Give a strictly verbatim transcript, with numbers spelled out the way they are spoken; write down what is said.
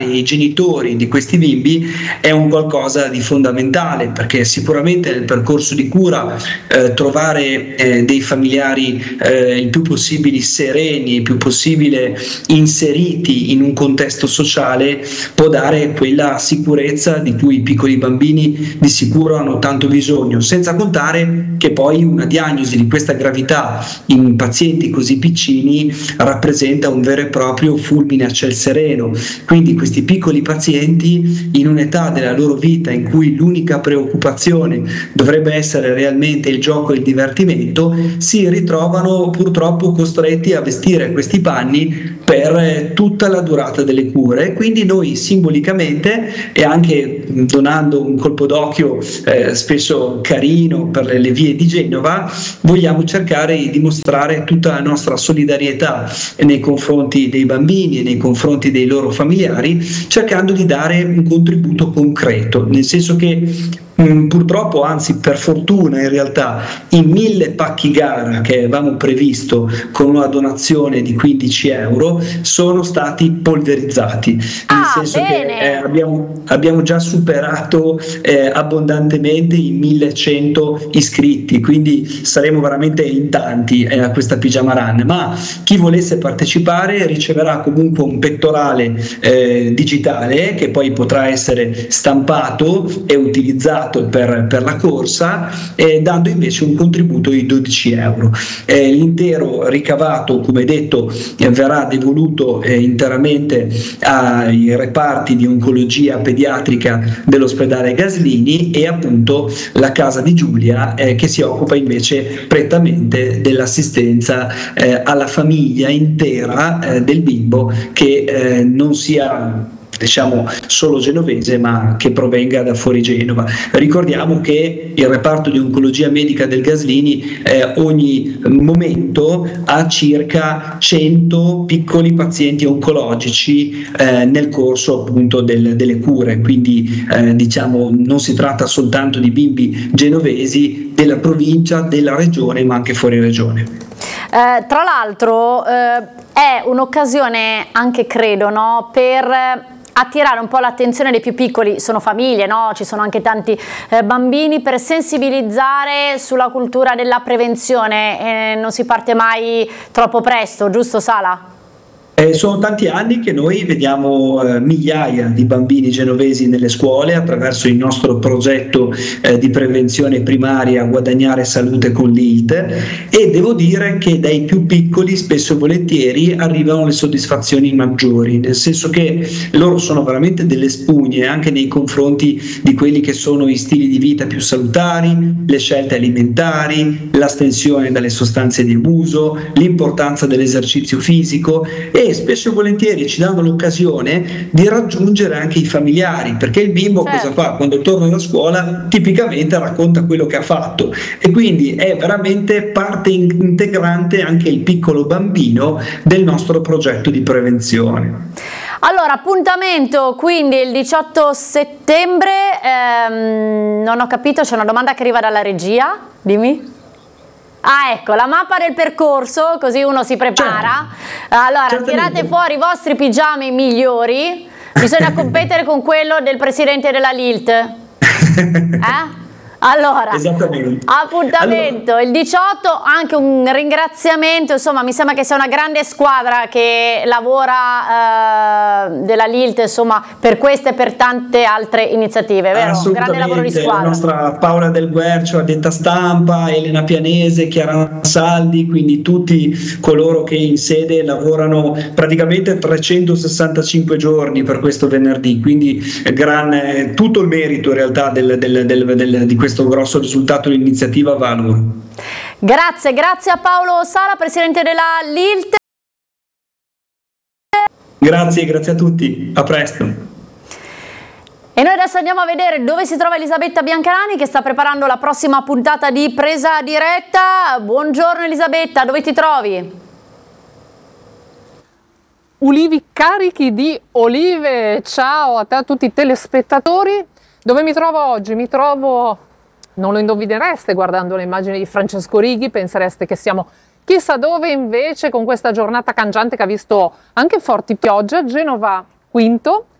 i genitori di questi bimbi è un qualcosa di fondamentale, perché sicuramente nel percorso di cura eh, trovare eh, dei familiari eh, il più possibile sereni, il più possibile inseriti in un contesto sociale può dare quella sicurezza di cui i piccoli bambini di sicuro hanno tanto bisogno, senza contare che poi una diagnosi di questa gravità in pazienti così piccini rappresenta un vero e proprio fulmine a ciel sereno. Quindi questi piccoli pazienti, in un'età della loro vita in cui l'unica preoccupazione dovrebbe essere realmente il gioco e il divertimento, si ritrovano purtroppo costretti a vestire questi panni per tutta la durata delle cure. Quindi noi simbolicamente, e anche donando un colpo d'occhio eh, spesso carino per le, le vie di Genova, vogliamo cercare di dimostrare tutta la nostra solidarietà nei confronti dei bambini e nei confronti dei loro familiari, cercando di dare un contributo concreto, nel senso che mh, purtroppo, anzi per fortuna in realtà, i mille pacchi gara che avevamo previsto con una donazione di quindici euro sono stati polverizzati, nel ah, senso bene. che eh, abbiamo, abbiamo già superato eh, abbondantemente i millecento iscritti, quindi saremo veramente in tanti eh, a questa pigiama run, ma chi volesse partecipare riceverà comunque un pettorale eh, digitale che poi potrà essere stampato e utilizzato per, per la corsa, eh, dando invece un contributo di dodici euro. Eh, l'intero ricavato, come detto, eh, verrà devoluto eh, interamente ai reparti di oncologia pediatrica dell'ospedale Gaslini e appunto la casa di Giulia eh, che si occupa invece prettamente dell'assistenza eh, alla famiglia intera eh, del bimbo, che eh, non sia diciamo solo genovese ma che provenga da fuori Genova. Ricordiamo che il reparto di oncologia medica del Gaslini eh, ogni momento ha circa cento piccoli pazienti oncologici eh, nel corso appunto del, delle cure, quindi eh, diciamo non si tratta soltanto di bimbi genovesi della provincia, della regione, ma anche fuori regione. Eh, tra l'altro eh, è un'occasione anche, credo, no, per attirare un po' l'attenzione dei più piccoli, sono famiglie, no? Ci sono anche tanti eh, bambini, per sensibilizzare sulla cultura della prevenzione, eh, non si parte mai troppo presto, giusto Sala? Eh, sono tanti anni che noi vediamo eh, migliaia di bambini genovesi nelle scuole attraverso il nostro progetto eh, di prevenzione primaria Guadagnare Salute con l'I L T, e devo dire che dai più piccoli spesso e volentieri arrivano le soddisfazioni maggiori, nel senso che loro sono veramente delle spugne anche nei confronti di quelli che sono i stili di vita più salutari, le scelte alimentari, l'astensione dalle sostanze di abuso, l'importanza dell'esercizio fisico, e spesso e volentieri ci danno l'occasione di raggiungere anche i familiari, perché il bimbo certo. cosa fa? Quando torna da scuola tipicamente racconta quello che ha fatto, e quindi è veramente parte integrante anche il piccolo bambino del nostro progetto di prevenzione. Allora, appuntamento quindi il diciotto settembre, ehm, non ho capito, c'è una domanda che arriva dalla regia, dimmi. Ah, ecco, la mappa del percorso, così uno si prepara. Allora, Certamente. tirate fuori i vostri pigiami migliori, bisogna competere con quello del presidente della L I L T. Eh? Allora, appuntamento allora. il diciotto, anche un ringraziamento, insomma mi sembra che sia una grande squadra che lavora eh, della L I L T, insomma, per queste e per tante altre iniziative, vero? Un grande lavoro di squadra. La nostra Paola Del Guercio, addetta stampa, Elena Pianese, Chiara Saldi, quindi tutti coloro che in sede lavorano praticamente trecentosessantacinque giorni per questo venerdì, quindi gran, eh, tutto il merito in realtà del, del, del, del, di questo questo grosso risultato dell'iniziativa va a loro. Grazie, grazie a Paolo Sala, presidente della L I L T. Grazie, grazie a tutti, a presto. E noi adesso andiamo a vedere dove si trova Elisabetta Biancalani, che sta preparando la prossima puntata di Presa Diretta. Buongiorno Elisabetta, dove ti trovi? Ulivi carichi di olive, ciao a te, a tutti i telespettatori. Dove mi trovo oggi? Mi trovo, non lo indovinereste guardando le immagini di Francesco Righi, pensereste che siamo chissà dove, invece con questa giornata cangiante che ha visto anche forti piogge a Genova Quinto,